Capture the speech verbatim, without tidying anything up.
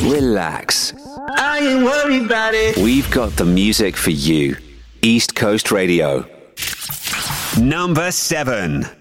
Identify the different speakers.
Speaker 1: relax.
Speaker 2: I ain't worried about it.
Speaker 1: We've got the music for you. East Coast Radio.
Speaker 3: Number seven.